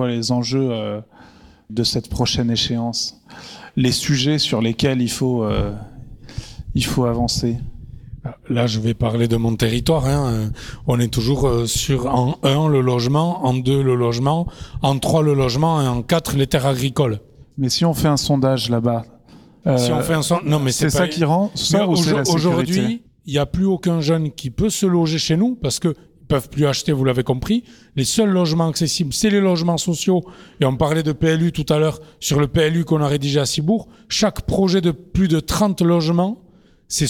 Les enjeux de cette prochaine échéance, les sujets sur lesquels il faut avancer. Là, je vais parler de mon territoire. On est toujours sur en 1 le logement, en 2 le logement, en 3 le logement et en 4 les terres agricoles. Mais si on fait un sondage là-bas, si on fait un sondage, non, mais c'est ça qui rend ça ou c'est la sécurité ? Aujourd'hui, il n'y a plus aucun jeune qui peut se loger chez nous parce que peuvent plus acheter, vous l'avez compris. Les seuls logements accessibles, c'est les logements sociaux. Et on parlait de PLU tout à l'heure, sur le PLU qu'on a rédigé à Cibourg. Chaque projet de plus de 30 logements, c'est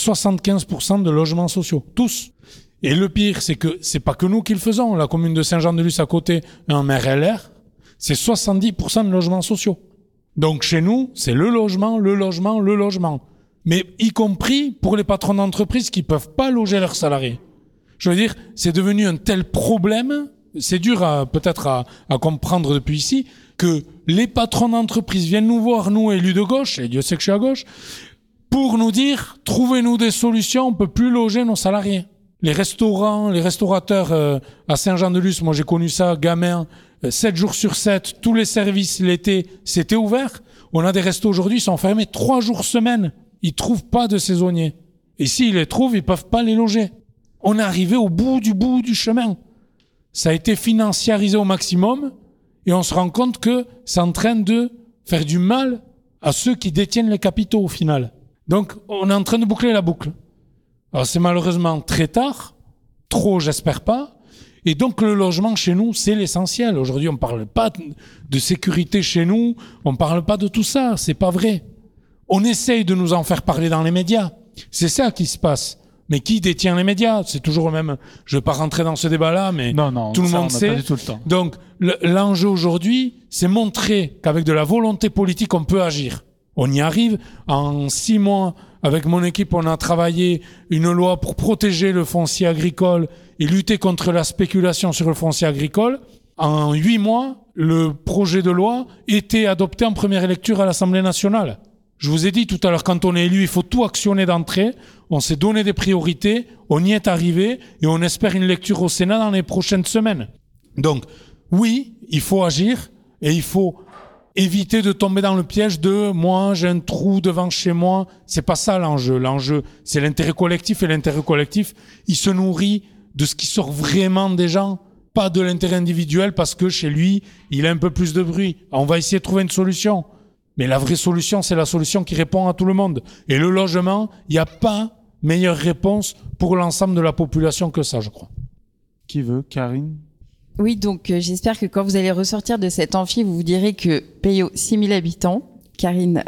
75% de logements sociaux. Tous. Et le pire, c'est que c'est pas que nous qui le faisons. La commune de Saint-Jean-de-Luz à côté, un maire LR, c'est 70% de logements sociaux. Donc chez nous, c'est le logement, le logement, le logement. Mais y compris pour les patrons d'entreprise qui peuvent pas loger leurs salariés. Je veux dire, c'est devenu un tel problème, c'est dur peut-être à comprendre depuis ici, que les patrons d'entreprise viennent nous voir, nous, élus de gauche, et Dieu sait que je suis à gauche, pour nous dire, trouvez-nous des solutions, on peut plus loger nos salariés. Les restaurants, les restaurateurs à Saint-Jean-de-Luz, moi j'ai connu ça, gamin, 7 jours sur 7, tous les services l'été, c'était ouvert. On a des restos aujourd'hui, ils sont fermés 3 jours semaine. Ils trouvent pas de saisonniers. Et s'ils les trouvent, ils peuvent pas les loger. On est arrivé au bout du chemin. Ça a été financiarisé au maximum et on se rend compte que c'est en train de faire du mal à ceux qui détiennent les capitaux au final. Donc, on est en train de boucler la boucle. Alors, c'est malheureusement très tard, trop, j'espère pas. Et donc, le logement chez nous, c'est l'essentiel. Aujourd'hui, on parle pas de sécurité chez nous, on parle pas de tout ça, c'est pas vrai. On essaye de nous en faire parler dans les médias. C'est ça qui se passe. Mais qui détient les médias ? C'est toujours le même. Je ne vais pas rentrer dans ce débat-là, mais non, tout le monde sait. Pas du tout le temps. Donc, l'enjeu aujourd'hui, c'est montrer qu'avec de la volonté politique, on peut agir. On y arrive. En 6 mois, avec mon équipe, on a travaillé une loi pour protéger le foncier agricole et lutter contre la spéculation sur le foncier agricole. En 8 mois, le projet de loi était adopté en première lecture à l'Assemblée nationale. Je vous ai dit tout à l'heure, quand on est élu, il faut tout actionner d'entrée. On s'est donné des priorités, on y est arrivé et on espère une lecture au Sénat dans les prochaines semaines. Donc, oui, il faut agir et il faut éviter de tomber dans le piège de « moi, j'ai un trou devant chez moi ». C'est pas ça l'enjeu. L'enjeu, c'est l'intérêt collectif et l'intérêt collectif, il se nourrit de ce qui sort vraiment des gens, pas de l'intérêt individuel parce que chez lui, il a un peu plus de bruit. On va essayer de trouver une solution. Mais la vraie solution, c'est la solution qui répond à tout le monde. Et le logement, il n'y a pas meilleure réponse pour l'ensemble de la population que ça, je crois. Qui veut ? Karine ? Oui, donc j'espère que quand vous allez ressortir de cet amphi, vous vous direz que Peyo, 6 000 habitants, Karine,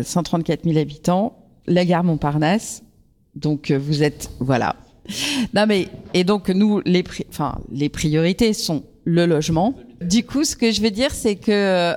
134 000 habitants, la gare Montparnasse, donc vous êtes... Voilà. Non mais, et donc nous, les priorités sont le logement. Du coup, ce que je veux dire, c'est que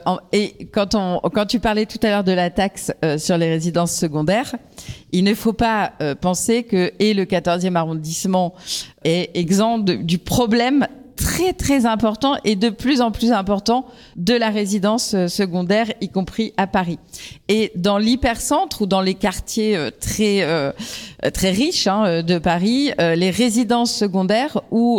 quand tu parlais tout à l'heure de la taxe sur les résidences secondaires, il ne faut pas penser que le 14e arrondissement est exempt du problème très très important et de plus en plus important de la résidence secondaire, y compris à Paris. Et dans l'hypercentre ou dans les quartiers très riches de Paris, les résidences secondaires ou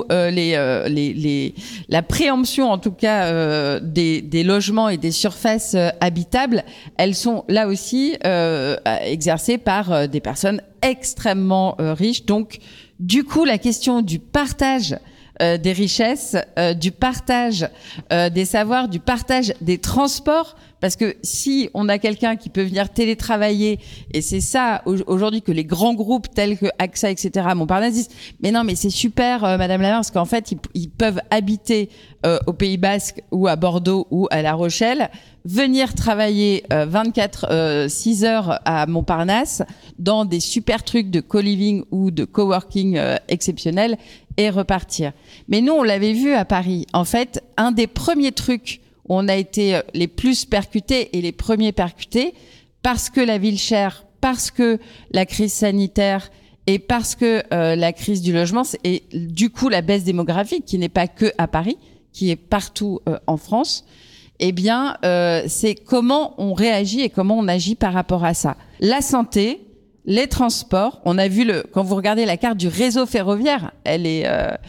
la préemption en tout cas des logements et des surfaces habitables, elles sont là aussi exercées par des personnes extrêmement riches. Donc du coup, la question du partage des richesses, du partage des savoirs, du partage des transports, parce que si on a quelqu'un qui peut venir télétravailler, et c'est ça aujourd'hui que les grands groupes tels que AXA, etc., Montparnasse disent, mais non, mais c'est super, Madame la maire, parce qu'en fait, ils peuvent habiter au Pays Basque ou à Bordeaux ou à La Rochelle, venir travailler 6 heures à Montparnasse dans des super trucs de co-living ou de coworking exceptionnels et repartir. Mais nous, on l'avait vu à Paris. En fait, un des premiers trucs où on a été les plus percutés et les premiers percutés, parce que la ville chère, parce que la crise sanitaire et parce que la crise du logement et du coup la baisse démographique qui n'est pas que à Paris, qui est partout en France, eh bien, c'est comment on réagit et comment on agit par rapport à ça. La santé, les transports, on a vu quand vous regardez la carte du réseau ferroviaire, elle est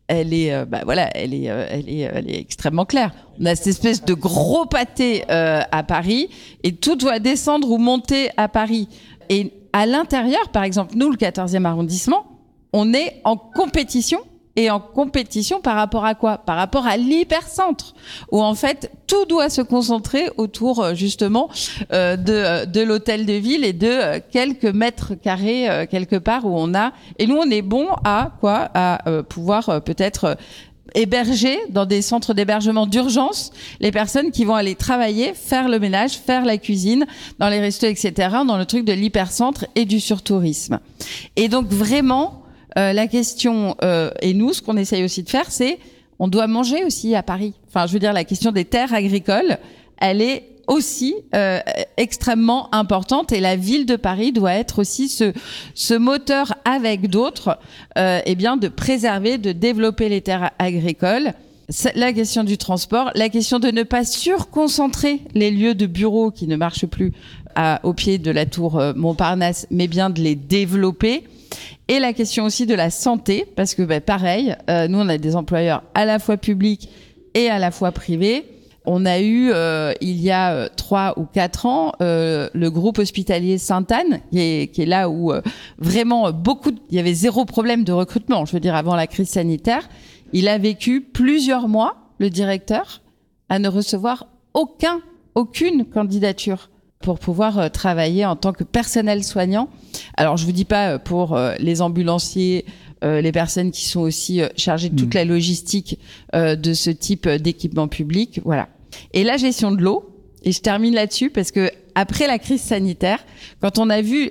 elle est, elle est extrêmement claire. On a cette espèce de gros pâté à Paris et tout doit descendre ou monter à Paris. Et à l'intérieur, par exemple, nous, le 14e arrondissement, on est en compétition. Et en compétition par rapport à quoi ? Par rapport à l'hypercentre, où en fait tout doit se concentrer autour justement de l'hôtel de ville et de quelques mètres carrés quelque part où on a. Et nous on est bon à quoi ? À pouvoir peut-être héberger dans des centres d'hébergement d'urgence les personnes qui vont aller travailler, faire le ménage, faire la cuisine dans les restos, etc. Dans le truc de l'hypercentre et du surtourisme. Et donc vraiment. La question, et nous, ce qu'on essaye aussi de faire, c'est on doit manger aussi à Paris. Enfin, je veux dire, la question des terres agricoles, elle est aussi extrêmement importante et la ville de Paris doit être aussi ce moteur avec d'autres, de préserver, de développer les terres agricoles. La question du transport, la question de ne pas surconcentrer les lieux de bureaux qui ne marchent plus au pied de la tour Montparnasse, mais bien de les développer. Et la question aussi de la santé, parce que pareil, nous on a des employeurs à la fois publics et à la fois privés. On a eu il y a 3 ou 4 ans le groupe hospitalier Sainte-Anne qui est là où vraiment il y avait 0 problème de recrutement. Je veux dire avant la crise sanitaire, il a vécu plusieurs mois, le directeur, à ne recevoir aucune candidature pour pouvoir travailler en tant que personnel soignant. Alors, je vous dis pas pour les ambulanciers, les personnes qui sont aussi chargées de toute la logistique de ce type d'équipement public, voilà. Et la gestion de l'eau, et je termine là-dessus parce que après la crise sanitaire, quand on a vu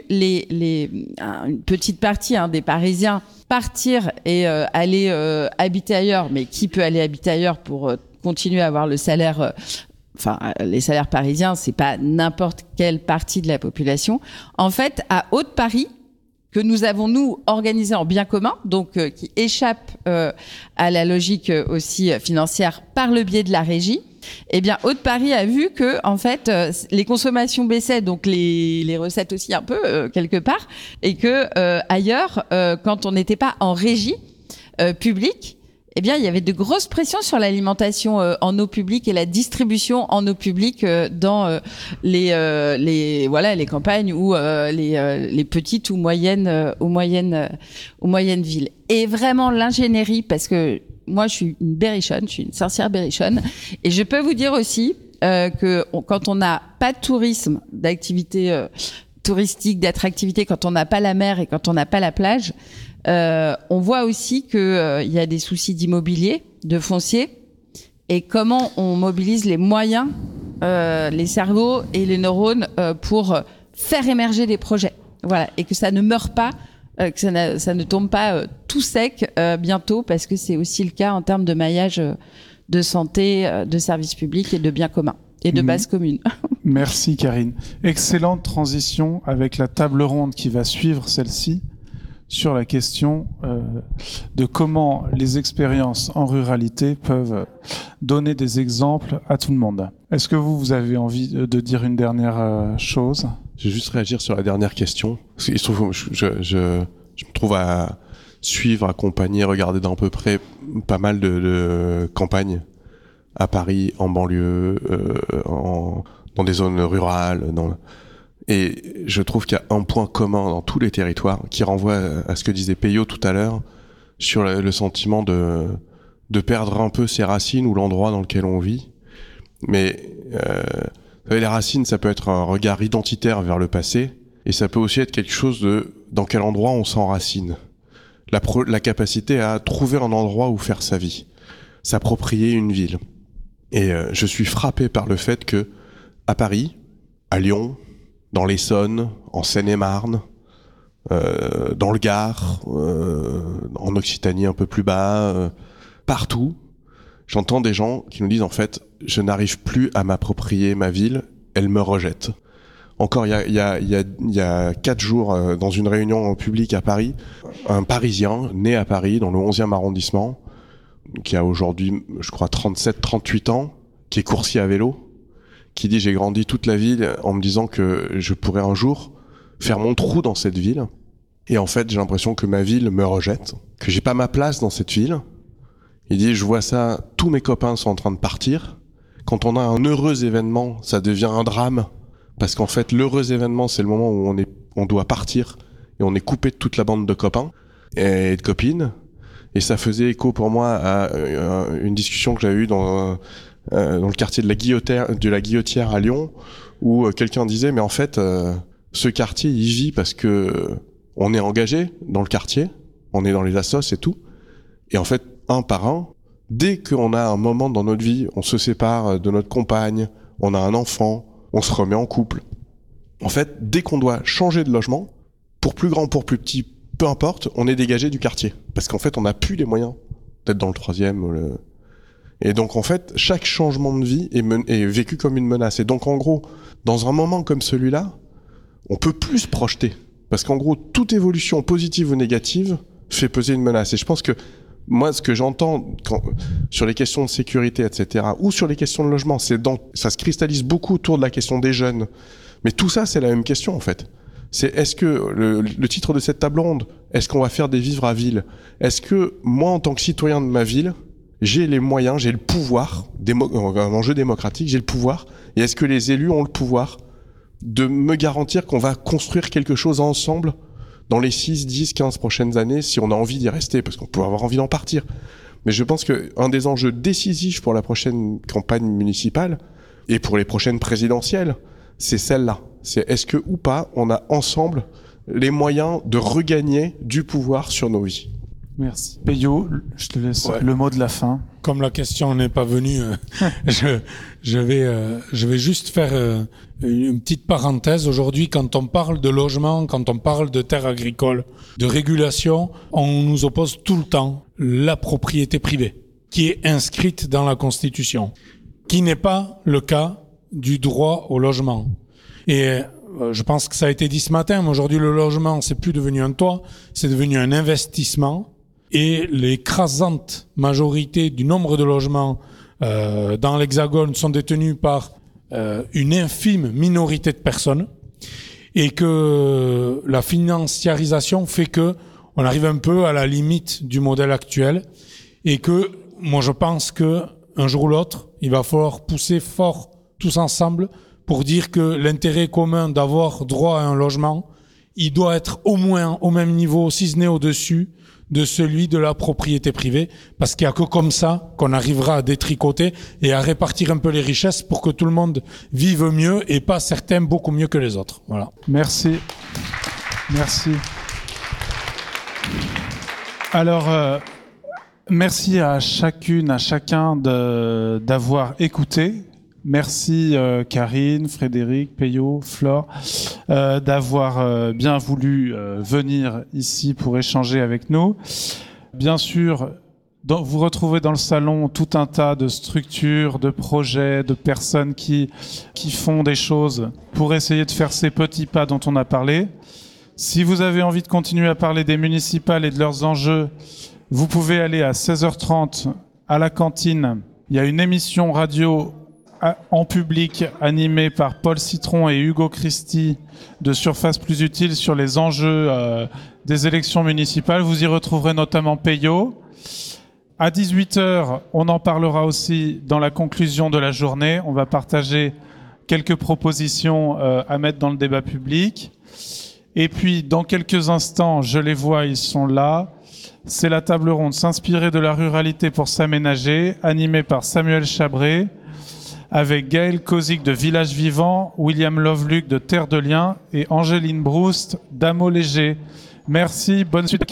une petite partie des Parisiens partir et aller habiter ailleurs, mais qui peut aller habiter ailleurs pour continuer à avoir le salaire les salaires parisiens, c'est pas n'importe quelle partie de la population. En fait, à Haute-Paris, que nous avons, nous, organisé en bien commun, donc qui échappe à la logique aussi financière par le biais de la régie, eh bien, Haute-Paris a vu que, en fait, les consommations baissaient, donc les recettes aussi un peu, quelque part, et que ailleurs, quand on n'était pas en régie publique, eh bien, il y avait de grosses pressions sur l'alimentation en eau publique et la distribution en eau publique dans les campagnes ou les petites ou moyennes villes. Et vraiment l'ingénierie, parce que moi je suis une berrichonne, je suis une sorcière berrichonne, et je peux vous dire aussi que quand on n'a pas de tourisme, d'activité touristique, d'attractivité, quand on n'a pas la mer et quand on n'a pas la plage, on voit aussi que y a des soucis d'immobilier, de foncier, et comment on mobilise les moyens, les cerveaux et les neurones pour faire émerger des projets. Voilà, et que ça ne meurt pas, que ça ne tombe pas tout sec bientôt, parce que c'est aussi le cas en termes de maillage de santé, de services publics et de biens communs et de bases communes. Merci Karine. Excellente transition avec la table ronde qui va suivre celle-ci, sur la question de comment les expériences en ruralité peuvent donner des exemples à tout le monde. Est-ce que vous avez envie de dire une dernière chose ? Je vais juste réagir sur la dernière question. Il se trouve, je me trouve à suivre, accompagner, regarder d'un peu près pas mal de campagnes à Paris, en banlieue, dans des zones rurales, et je trouve qu'il y a un point commun dans tous les territoires qui renvoie à ce que disait Peyo tout à l'heure sur le sentiment de perdre un peu ses racines ou l'endroit dans lequel on vit. Mais vous savez, les racines, ça peut être un regard identitaire vers le passé, et ça peut aussi être quelque chose de dans quel endroit on s'enracine. La capacité à trouver un endroit où faire sa vie, s'approprier une ville. Et je suis frappé par le fait que à Paris, à Lyon, dans l'Essonne, en Seine-et-Marne, dans le Gard, en Occitanie un peu plus bas, partout, j'entends des gens qui nous disent en fait, je n'arrive plus à m'approprier ma ville, elle me rejette. Encore il y a 4 jours, dans une réunion publique à Paris, un Parisien né à Paris, dans le 11e arrondissement, qui a aujourd'hui, je crois, 37-38 ans, qui est coursier à vélo, qui dit j'ai grandi toute la ville en me disant que je pourrais un jour faire mon trou dans cette ville. Et en fait, j'ai l'impression que ma ville me rejette, que j'ai pas ma place dans cette ville, Il dit, je vois ça, tous mes copains sont en train de partir. Quand on a un heureux événement, ça devient un drame. Parce qu'en fait, l'heureux événement, c'est le moment où on doit partir et on est coupé de toute la bande de copains et de copines. Et ça faisait écho pour moi à une discussion que j'avais eue dans le quartier de la Guillotière à Lyon, où quelqu'un disait, mais en fait, ce quartier, il vit parce que on est engagé dans le quartier, on est dans les assos et tout. Et en fait, un par un, dès qu'on a un moment dans notre vie, on se sépare de notre compagne, on a un enfant, on se remet en couple. En fait, dès qu'on doit changer de logement, pour plus grand, pour plus petit, peu importe, on est dégagé du quartier. Parce qu'en fait, on n'a plus les moyens d'être dans le 3e. Et donc, en fait, chaque changement de vie est vécu comme une menace. Et donc, en gros, dans un moment comme celui-là, on peut plus se projeter. Parce qu'en gros, toute évolution positive ou négative fait peser une menace. Et je pense que moi, ce que j'entends sur les questions de sécurité, etc., ou sur les questions de logement, ça se cristallise beaucoup autour de la question des jeunes. Mais tout ça, c'est la même question, en fait. C'est est-ce que le titre de cette table ronde, est-ce qu'on va faire des vivres à ville? Est-ce que moi, en tant que citoyen de ma ville, j'ai les moyens, j'ai le pouvoir, un enjeu démocratique, j'ai le pouvoir, et est-ce que les élus ont le pouvoir de me garantir qu'on va construire quelque chose ensemble dans les 6, 10, 15 prochaines années, si on a envie d'y rester, parce qu'on peut avoir envie d'en partir. Mais je pense qu'un des enjeux décisifs pour la prochaine campagne municipale, et pour les prochaines présidentielles, c'est celle-là. C'est est-ce que ou pas, on a ensemble les moyens de regagner du pouvoir sur nos vies. Merci. Peyo, je te laisse le mot de la fin. Comme la question n'est pas venue, je vais juste faire une petite parenthèse. Aujourd'hui, quand on parle de logement, quand on parle de terres agricoles, de régulation, on nous oppose tout le temps la propriété privée, qui est inscrite dans la Constitution, qui n'est pas le cas du droit au logement. Et je pense que ça a été dit ce matin, mais aujourd'hui le logement, c'est plus devenu un toit, c'est devenu un investissement. Et l'écrasante majorité du nombre de logements dans l'Hexagone sont détenus par une infime minorité de personnes, et que la financiarisation fait que on arrive un peu à la limite du modèle actuel, et que moi je pense que un jour ou l'autre, il va falloir pousser fort tous ensemble pour dire que l'intérêt commun d'avoir droit à un logement, il doit être au moins au même niveau, si ce n'est au-dessus, de celui de la propriété privée, parce qu'il n'y a que comme ça qu'on arrivera à détricoter et à répartir un peu les richesses pour que tout le monde vive mieux et pas certains beaucoup mieux que les autres. Voilà. Merci. Merci. Alors, merci à chacune, à chacun d'avoir écouté. Merci Karine, Frédéric, Peyo, Flore, d'avoir bien voulu venir ici pour échanger avec nous. Bien sûr, vous retrouvez dans le salon tout un tas de structures, de projets, de personnes qui font des choses pour essayer de faire ces petits pas dont on a parlé. Si vous avez envie de continuer à parler des municipales et de leurs enjeux, vous pouvez aller à 16h30 à la cantine. Il y a une émission radio en public animé par Paul Citron et Hugo Christie de Surface Plus Utile sur les enjeux des élections municipales. Vous y retrouverez notamment Peyo. À 18h, on en parlera aussi dans la conclusion de la journée. On va partager quelques propositions à mettre dans le débat public. Et puis, dans quelques instants, je les vois, ils sont là. C'est la table ronde S'inspirer de la ruralité pour s'aménager, animée par Samuel Chabré, avec Gaël Kozik de Village Vivant, William Loveluc de Terre de Liens et Angéline Broust d'Amo Léger. Merci, bonne suite.